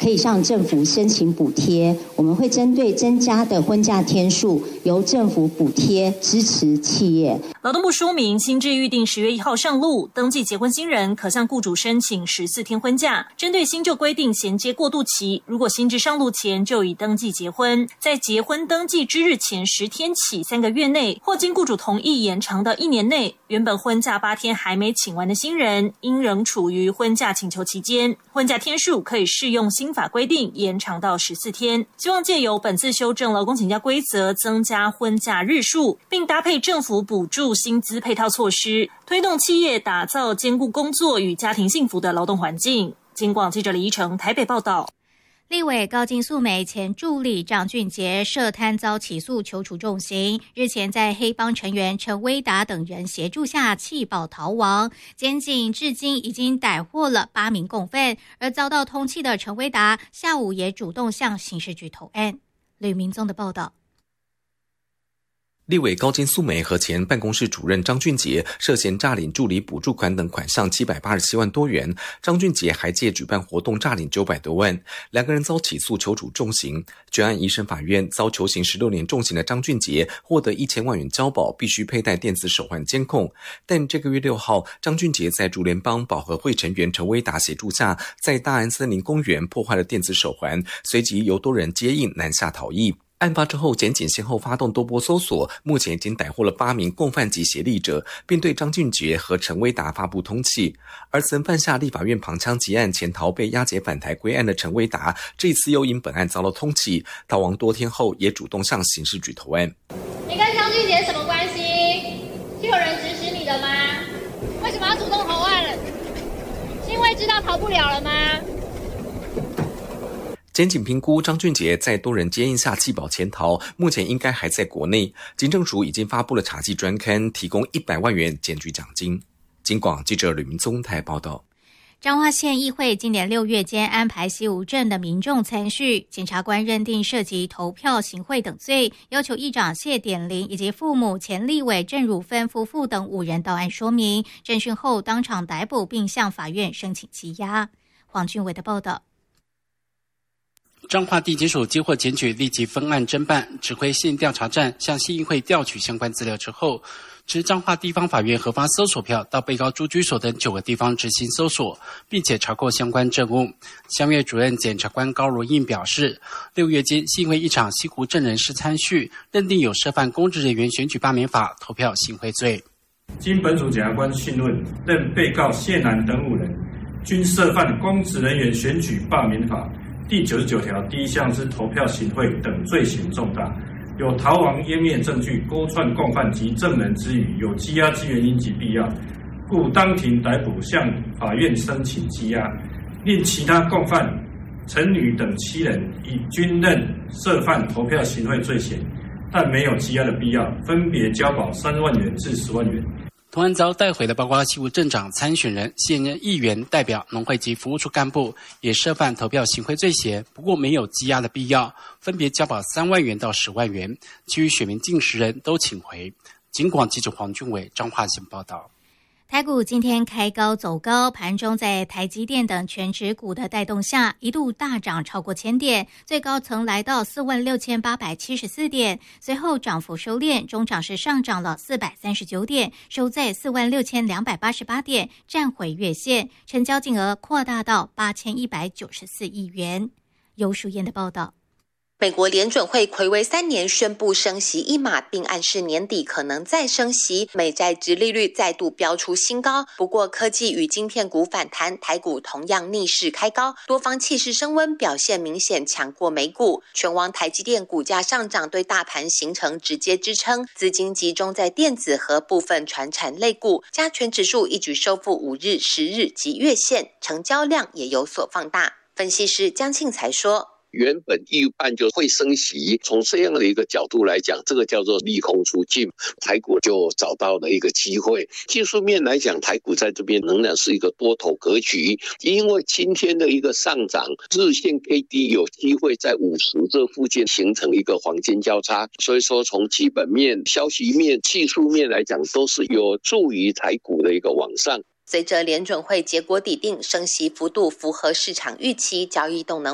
可以向政府申请补贴。我们会针对增加的婚假天数，由政府补贴支持企业。 劳动部说明，新制预定10月1号上路，登记结婚新人可向雇主申请14天婚假。针对新旧规定衔接过渡期，如果新制上路前就已登记结婚，在结婚登记之日前10天起3个月内，或经雇主同意延长的1年内，原本婚假8天还没请完的新人，应仍处于婚假请求期间，婚假天数可以适用新法规定延长到14天。希望借由本次修正劳工请假规则，增加婚假日数，并搭配政府补助薪资配套措施，推动企业打造兼顾工作与家庭幸福的劳动环境。警广记者李依成台北报道。 立委高金素梅前助理张俊杰涉贪遭起诉，求处重刑。日前在黑帮成员陈威达等人协助下弃保逃亡，检警至今已经逮获了8名共犯，而遭到通缉的陈威达下午也主动向刑事局投案。吕明宗的报道。 立委高金素梅和前办公室主任张俊杰涉嫌诈领助理补助款等款项787万多元，张俊杰还借举办活动诈领900多万，两个人遭起诉求处重刑。全案一审法院遭求刑16年重刑的张俊杰获得1000万元交保，必须佩戴电子手环监控。但这个月6号，张俊杰在竹联帮保和会成员陈威达协助下，在大安森林公园破坏了电子手环，随即由多人接应南下逃逸。案发之后，检警先后发动多波搜索，目前已经逮获了8名共犯及协力者，并对张俊杰和陈威达发布通缉。而曾犯下立法院旁枪击案潜逃被押解返台归案的陈威达，这次又因本案遭到通缉，逃亡多天后也主动向刑事局投案。 你跟张俊杰什么关系？是有人指使你的吗？为什么要主动投案了？是因为知道逃不了了吗？ 检警评估张俊杰在多人接应下弃保潜逃，目前应该还在国内。警政署已经发布了查缉专刊，提供100万元检举奖金。警广记者吕明宗台报道。 彰化县议会今年6月间安排西武镇的民众参叙，检察官认定涉及投票行贿等罪，要求议长谢典林以及父母前立委郑汝芬夫妇等5人到案说明。侦讯后当场逮捕，并向法院申请羁押。黄俊伟的报道。 彰化地检署接获检举，立即分案侦办，指挥县调查站向县议会调取相关资料之后，持彰化地方法院核发搜索票到被告住居所等9个地方执行搜索，并且查扣相关证物。乡院主任检察官高如印表示，6月间县议会一场西湖镇人事参叙，认定有涉犯公职人员选举罢免法投票行贿罪。 经本署检察官讯问，认被告谢南等5人均涉犯公职人员选举罢免法第99条第1项之投票行贿等罪行重大，有逃亡湮灭证据、勾串共犯及证人之余，有羁押之原因及必要，故当庭逮捕，向法院申请羁押，令其他共犯陈女等7人已均认涉犯投票行贿罪嫌，但没有羁押的必要，分别交保3万元至10万元。 同案遭带回的包括西湖镇长参选人、现任议员代表、农会及服务处干部，也涉犯投票行贿罪嫌，不过没有羁押的必要，分别交保3万元到10万元。其余选民近10人都请回。警广记者黄俊伟彰化县报道。 台股今天开高走高，盘中在台积电等全指股的带动下，一度大涨超过1000点，最高曾来到46874点，随后涨幅收敛，中场是上涨了439点，收在46288点，站回月线，成交金额扩大到8194亿元。游淑燕的报道。 美国联准会睽违3年宣布升息1码，并暗示年底可能再升息，美债殖利率再度飙出新高。不过科技与晶片股反弹，台股同样逆势开高，多方气势升温，表现明显强过美股。全网台积电股价上涨，对大盘形成直接支撑，资金集中在电子和部分传产类股，加权指数一举收复5日、10日及月线，成交量也有所放大。分析师江庆才说， 原本预判就会升息，从这样的一个角度来讲，这个叫做利空出尽，台股就找到了一个机会。技术面来讲，台股在这边仍然是一个多头格局，因为今天的一个上涨，日线 K D 有机会在50这附近形成一个黄金交叉，所以说从基本面、消息面、技术面来讲，都是有助于台股的一个往上。 随着联准会结果底定，升息幅度符合市场预期，交易动能